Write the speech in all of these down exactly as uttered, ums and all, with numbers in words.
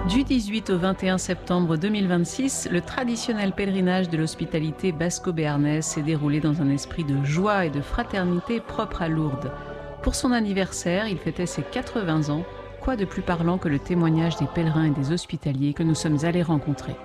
Du dix-huit au vingt et un septembre deux mille vingt-six, le traditionnel pèlerinage de l'hospitalité basco-béarnaise s'est déroulé dans un esprit de joie et de fraternité propre à Lourdes. Pour son anniversaire, il fêtait ses quatre-vingts ans. Quoi de plus parlant que le témoignage des pèlerins et des hospitaliers que nous sommes allés rencontrer.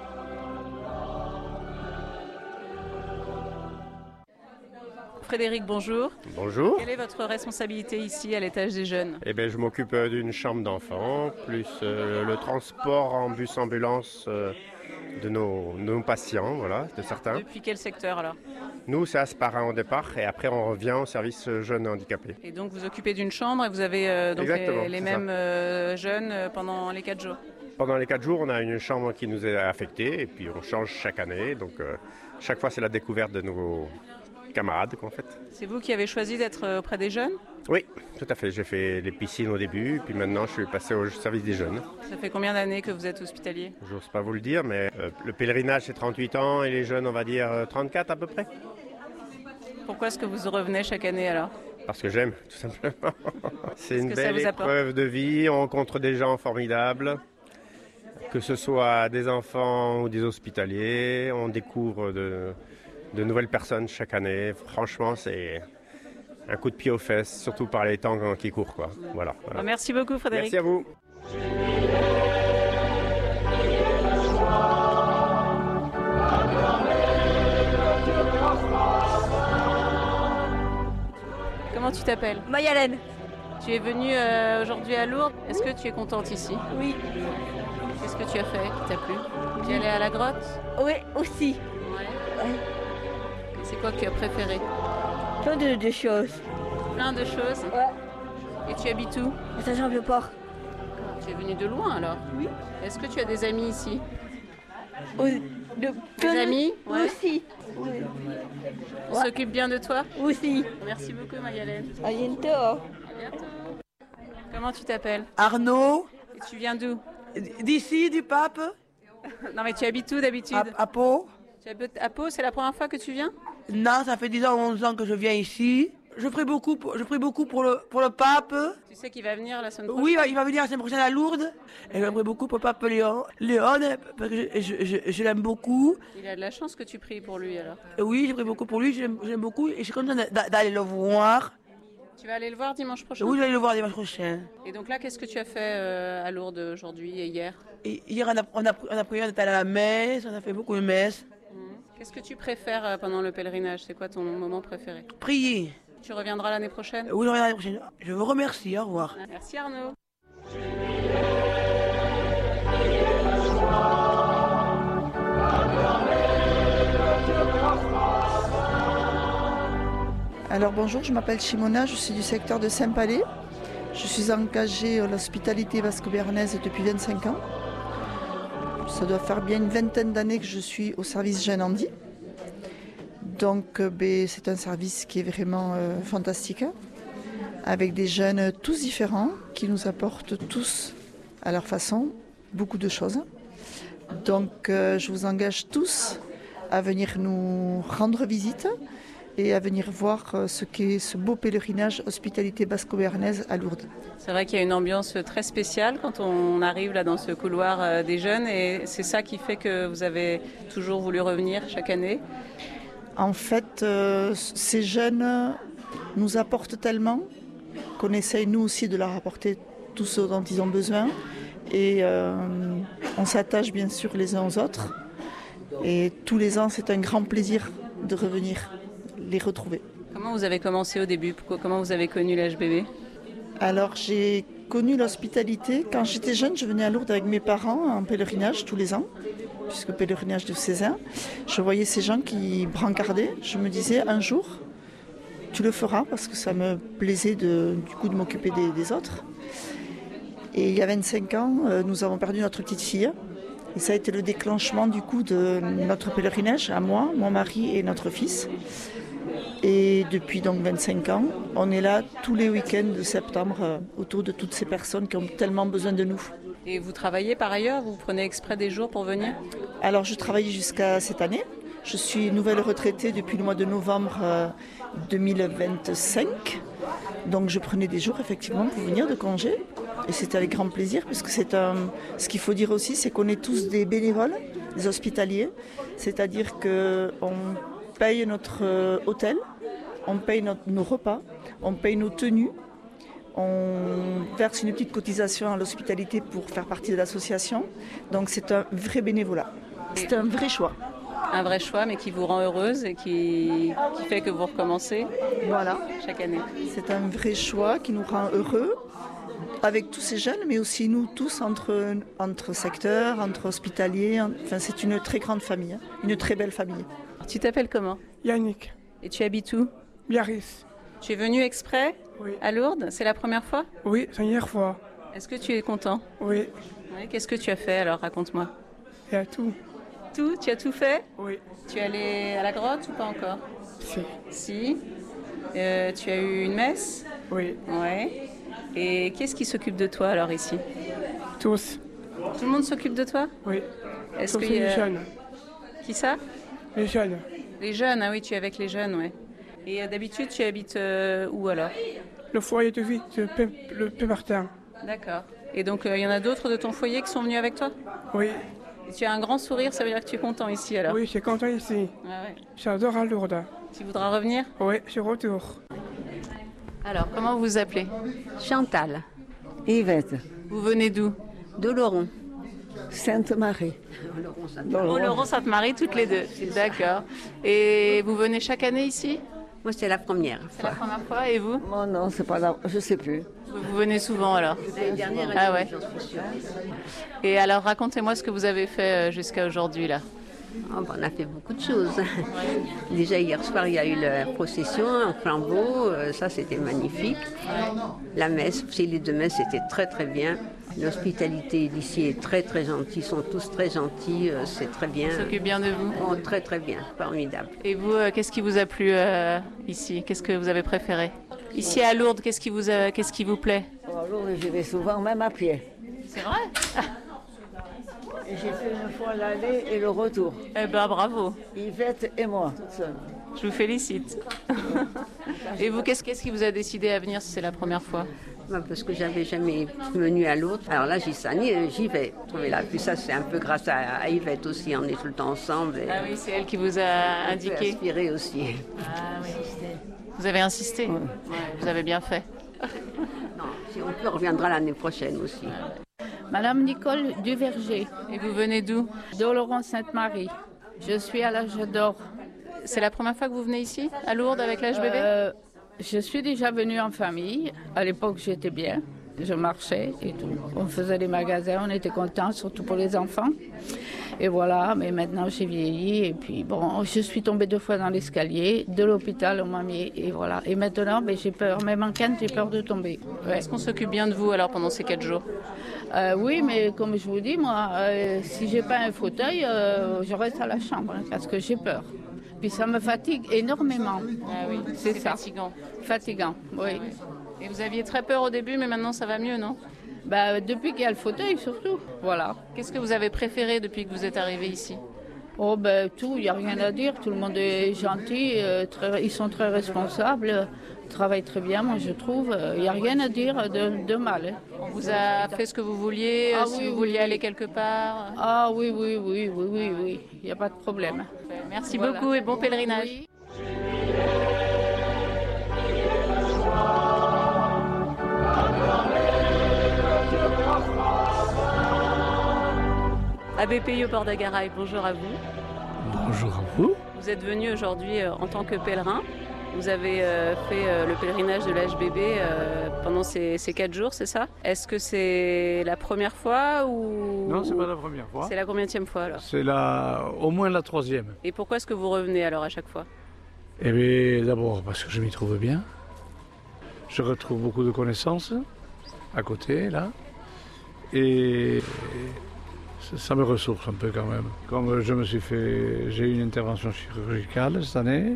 Frédéric, bonjour. Bonjour. Quelle est votre responsabilité ici à l'étage des jeunes ? Eh bien, je m'occupe d'une chambre d'enfants, plus euh, le transport en bus-ambulance euh, de nos, nos patients, voilà, de certains. Depuis quel secteur alors ? Nous, c'est Asparin au départ, et après on revient au service jeunes handicapés. Et donc vous occupez d'une chambre et vous avez euh, donc Exactement, les, les c'est mêmes euh, jeunes euh, pendant les quatre jours ? Pendant les quatre jours, on a une chambre qui nous est affectée, et puis on change chaque année. Donc euh, chaque fois, c'est la découverte de nouveaux camarades en fait. C'est vous qui avez choisi d'être auprès des jeunes ? Oui, tout à fait. J'ai fait les piscines au début, puis maintenant je suis passé au service des jeunes. Ça fait combien d'années que vous êtes hospitalier ? J'ose pas vous le dire, mais euh, le pèlerinage c'est trente-huit ans et les jeunes on va dire trente-quatre à peu près. Pourquoi est-ce que vous revenez chaque année alors ? Parce que j'aime, tout simplement. C'est une que ça belle vous apporte ? épreuve de vie, on rencontre des gens formidables, que ce soit des enfants ou des hospitaliers, on découvre de, de nouvelles personnes chaque année. Franchement, c'est un coup de pied aux fesses, surtout par les temps qui courent, quoi. Voilà, voilà. Merci beaucoup Frédéric. Merci à vous. Comment tu t'appelles ? Mayalène. Tu es venue euh, aujourd'hui à Lourdes. Est-ce que tu es contente ici ? Oui. Qu'est-ce que tu as fait qui t'a plu ? Tu es allée à la grotte ? Oui, aussi. Ouais. Oui. Et c'est quoi que tu as préféré ? Plein de, de choses. Plein de choses. Ouais. Et tu habites où ? Ça j'en veux pas. Tu es venue de loin alors ? Oui. Est-ce que tu as des amis ici ? Oui. De, plein de- amis ? Ouais. Aussi. Oui. On s'occupe bien de toi ? Aussi. Merci beaucoup Marie-Hélène. À bientôt. À bientôt. Comment tu t'appelles ? Arnaud, Et tu viens d'où ? d'ici, du Pape, Non mais tu habites où d'habitude ? à, à Pau. Tu habites à Pau, c'est la première fois que tu viens ? Non, ça fait dix ans, onze ans que je viens ici. Je prie beaucoup pour, je prie beaucoup pour, le, pour le Pape. Tu sais qu'il va venir la semaine prochaine ? Oui, il va venir la semaine prochaine à Lourdes. Et je prie beaucoup pour le Pape Léon. Léon, parce que je, je, je, je l'aime beaucoup. Il a de la chance que tu pries pour lui alors. Oui, je prie beaucoup pour lui, je l'aime, je l'aime beaucoup. Et je suis contente d'a- d'aller le voir. Tu vas aller le voir dimanche prochain ? Oui, je vais aller le voir dimanche prochain. Et donc là, qu'est-ce que tu as fait euh, à Lourdes aujourd'hui et hier ? Et hier, on a, on a, on a prié, on est allé à la messe, on a fait beaucoup de messes. Mhm. Qu'est-ce que tu préfères euh, pendant le pèlerinage ? C'est quoi ton moment préféré ? Prier. Tu reviendras l'année prochaine ? Oui, je reviens l'année prochaine. Je vous remercie, au revoir. Merci Arnaud. Alors bonjour, je m'appelle Chimona, je suis du secteur de Saint-Palais. Je suis engagée à l'hospitalité basco-béarnaise depuis vingt-cinq ans. Ça doit faire bien une vingtaine d'années que je suis au service Jeune Handi. Donc euh, ben, c'est un service qui est vraiment euh, fantastique, hein, avec des jeunes tous différents qui nous apportent tous à leur façon beaucoup de choses. Donc euh, je vous engage tous à venir nous rendre visite et à venir voir euh, ce qu'est ce beau pèlerinage hospitalité basco-béarnaise à Lourdes. C'est vrai qu'il y a une ambiance très spéciale quand on arrive là dans ce couloir euh, des jeunes et c'est ça qui fait que vous avez toujours voulu revenir chaque année. En fait, euh, ces jeunes nous apportent tellement qu'on essaye nous aussi de leur apporter tout ce dont ils ont besoin. Et euh, on s'attache bien sûr les uns aux autres. Et tous les ans, c'est un grand plaisir de revenir les retrouver. Comment vous avez commencé au début ? Pourquoi- Comment vous avez connu l'H B B ? Alors j'ai connu l'hospitalité. Quand j'étais jeune, je venais à Lourdes avec mes parents en pèlerinage tous les ans, puisque pèlerinage de Césaire. Je voyais ces gens qui brancardaient. Je me disais un jour, tu le feras, parce que ça me plaisait de, du coup de m'occuper des, des autres. Et il y a vingt-cinq ans, euh, nous avons perdu notre petite fille. Et ça a été le déclenchement du coup de notre pèlerinage, à moi, mon mari et notre fils. Et depuis donc vingt-cinq ans, on est là tous les week-ends de septembre euh, autour de toutes ces personnes qui ont tellement besoin de nous. Et vous travaillez par ailleurs ? Vous prenez exprès des jours pour venir ? Alors je travaille jusqu'à cette année. Je suis nouvelle retraitée depuis le mois de novembre euh, deux mille vingt-cinq. Donc je prenais des jours effectivement pour venir de congé. et c'est avec grand plaisir, parce que c'est un... ce qu'il faut dire aussi, c'est qu'on est tous des bénévoles, des hospitaliers, c'est-à-dire qu'on paye notre euh, hôtel, on paye notre, nos repas, on paye nos tenues, on verse une petite cotisation à l'hospitalité pour faire partie de l'association, donc c'est un vrai bénévolat, c'est un vrai choix. Un vrai choix, mais qui vous rend heureuse et qui, qui fait que vous recommencez Voilà. chaque année. C'est un vrai choix qui nous rend heureux, avec tous ces jeunes, mais aussi nous tous entre, entre secteurs, entre hospitaliers. Enfin, c'est une très grande famille, hein, une très belle famille. Tu t'appelles comment? Yannick, Et tu habites où? Biarritz. Tu es venu exprès Oui. à Lourdes? C'est la première fois? Oui, c'est la première fois. Est-ce que tu es content? Oui, Oui. Qu'est-ce que tu as fait alors? Raconte-moi. il y a tout. Tout? Tu as tout fait? Oui, Tu es allé à la grotte ou pas encore? si. Si. Euh, tu as eu une messe? Oui, Ouais. Et qu'est-ce qui s'occupe de toi alors ici? tous. Tout le monde s'occupe de toi? Oui, Est-ce tous que les jeunes. Qui ça? Les jeunes. Les jeunes, ah oui, tu es avec les jeunes, ouais. Et euh, d'habitude, tu habites euh, où alors? Le foyer de vie, de P- le Pémartin. D'accord. Et donc, il y en a d'autres de ton foyer qui sont venus avec toi? Oui, Et tu as un grand sourire, ça veut dire que tu es content ici alors? oui, je suis content ici. Ah ouais. J'adore à Lourdes. Tu voudras revenir? Oui, je suis retour. Alors, comment vous vous appelez? Chantal, Yvette, Vous venez d'où? Doloron. Sainte-Marie. Oh, Laurent Sainte-Marie, toutes les deux. D'accord. Et vous venez chaque année ici? Moi, c'est la première C'est la fois. première fois. Et vous? Oh non, c'est pas là, je sais plus. Vous venez souvent alors? L'année dernière, Ah ouais. j'en suis sûre. Et alors, racontez-moi ce que vous avez fait euh, jusqu'à aujourd'hui là. Oh, ben, on a fait beaucoup de choses. Déjà, hier soir, il y a eu la procession, un flambeau. euh, Ça, c'était magnifique. La messe, aussi, les deux messes, c'était très, très bien. L'hospitalité d'ici est très, très gentille. Ils sont tous très gentils. euh, C'est très bien. On s'occupe bien de vous. Oh, très, très bien. Formidable. Et vous, euh, qu'est-ce qui vous a plu euh, ici? Qu'est-ce que vous avez préféré? Ici à Lourdes, qu'est-ce qui vous, a- qu'est-ce qui vous plaît? Alors, j'y vais souvent, même à pied. C'est vrai? Et j'ai fait une fois l'aller et le retour. Eh ben bravo, Yvette et moi, toute seule. je vous félicite. Et vous, qu'est-ce, qu'est-ce qui vous a décidé à venir si c'est la première fois? Ben, parce que j'avais jamais venu à l'autre. Alors là, j'y suis, j'y vais. Trouver là. Puis ça, c'est un peu grâce à, à Yvette aussi. On est tout le temps ensemble. Et Ah oui, c'est elle qui vous a un peu indiqué. inspiré aussi. Ah oui. Vous avez insisté? Ouais, vous avez bien fait. Non, si on peut, on reviendra l'année prochaine aussi. Madame Nicole Duverger, Et vous venez d'où? d'Oloron Sainte-Marie. Je suis à l'âge d'or. C'est la première fois que vous venez ici, à Lourdes, avec l'H B B? Euh, je suis déjà venue en famille. À l'époque, j'étais bien. Je marchais et tout. On faisait des magasins, on était contents, surtout pour les enfants. Et voilà, mais maintenant j'ai vieilli et puis bon, je suis tombée deux fois dans l'escalier. De l'hôpital, on m'a mis et voilà. Et maintenant, ben, j'ai peur. Même en canne, j'ai peur de tomber. Ouais. Est-ce qu'on s'occupe bien de vous alors pendant ces quatre jours? Euh, oui, mais comme je vous dis, moi, euh, si j'ai pas un fauteuil, euh, je reste à la chambre hein, parce que j'ai peur. Puis ça me fatigue énormément. Ah oui, C'est c'est ça. fatigant. Fatigant, oui. Et vous aviez très peur au début, mais maintenant ça va mieux, non? Bah, depuis qu'il y a le fauteuil, surtout. Voilà. Qu'est-ce que vous avez préféré depuis que vous êtes arrivé ici? Oh, ben, tout, il n'y a rien à dire. Tout le monde est gentil. euh, très- ils sont très responsables. Ils travaillent très bien, moi, je trouve. Il n'y a rien à dire de, de mal. hein. On vous a fait ce que vous vouliez, Ah euh, si oui, vous oui, vouliez oui. aller quelque part? Ah oui, oui, oui, oui, oui, oui. Il n'y a pas de problème. Merci Voilà. beaucoup et bon pèlerinage. Oui. Abbé Peyo Bordagaray, bonjour à vous. Bonjour à vous. Vous êtes venu aujourd'hui euh, en tant que pèlerin. Vous avez euh, fait euh, le pèlerinage de l'H B B euh, pendant ces, ces quatre jours, c'est ça? Est-ce que c'est la première fois ou... Non, c'est pas la première fois. C'est la combienième fois alors? C'est la, au moins la troisième. Et pourquoi est-ce que vous revenez alors à chaque fois? Eh bien, d'abord parce que je m'y trouve bien. Je retrouve beaucoup de connaissances à côté, là. Et ça, ça me ressource un peu quand même. Comme je me suis fait, j'ai eu une intervention chirurgicale cette année,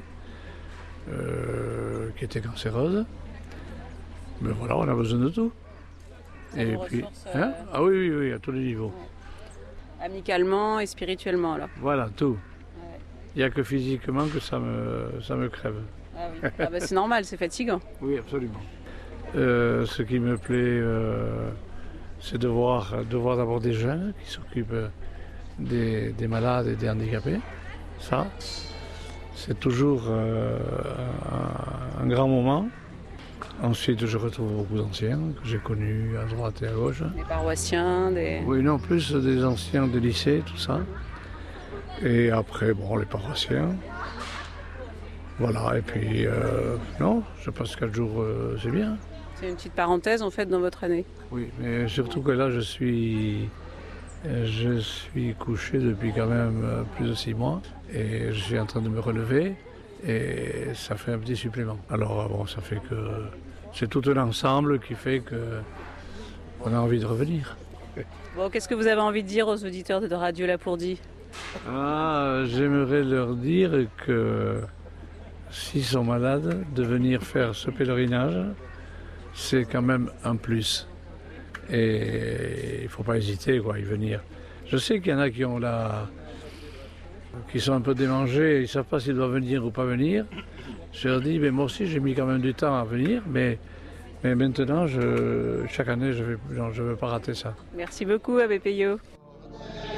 euh, qui était cancéreuse. Mais voilà, on a besoin de tout. Ça Et vous puis, ressource, hein euh, ah oui, oui, oui, à tous les niveaux. Amicalement et spirituellement alors? Voilà, tout. Ouais. Il n'y a que physiquement que ça me, ça me crève. Ah oui. Ah bah, c'est normal, c'est fatigant. Oui, absolument. Euh, ce qui me plaît, euh, c'est de voir, de voir d'abord des jeunes qui s'occupent des, des malades et des handicapés. Ça, c'est toujours euh, un, un grand moment. Ensuite, je retrouve beaucoup d'anciens que j'ai connus à droite et à gauche. Des paroissiens, des... Oui, non, plus des anciens de lycée, tout ça. Et après, bon, les paroissiens. Voilà, et puis, euh, non, je passe quatre jours, euh, c'est bien. C'est une petite parenthèse, en fait, dans votre année. Oui, mais surtout que là, je suis, je suis couché depuis quand même plus de six mois. Et je suis en train de me relever. Et ça fait un petit supplément. Alors, bon, ça fait que c'est tout un ensemble qui fait qu'on a envie de revenir. Bon, qu'est-ce que vous avez envie de dire aux auditeurs de Radio Lapourdie? Ah, j'aimerais leur dire que s'ils sont malades, de venir faire ce pèlerinage, c'est quand même un plus. Et il ne faut pas hésiter quoi, à y venir. Je sais qu'il y en a qui ont la... qui sont un peu démangés, ils ne savent pas s'ils doivent venir ou pas venir. Je leur dis, mais moi aussi j'ai mis quand même du temps à venir, mais, mais maintenant, je, chaque année, je ne veux pas rater ça. Merci beaucoup, Abbé Peyo.